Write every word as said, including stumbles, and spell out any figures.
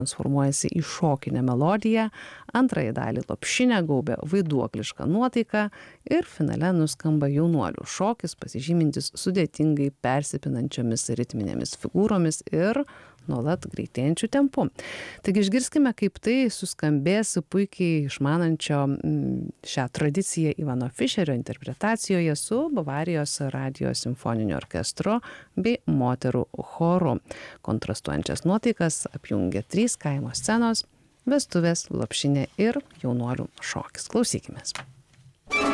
transformuojasi į šokinę melodiją, antrąją dalį lopšinę gaubia vaiduokliška nuotaika ir finale nuskamba jaunuolių šokis, pasižymintis sudėtingai persipinančiomis ritminėmis figūromis ir nuolat greitėjančiu tempu. Taigi išgirskime, kaip tai suskambės puikiai išmanančio šią tradiciją Ivano Fišerio interpretacijoje su Bavarijos radijo simfoniniu orkestru bei moterų choru. Kontrastuojančias nuotaikas apjungia trys kaimo scenos: vestuvės, lopšinė ir jaunuolių šokis. Klausykimės.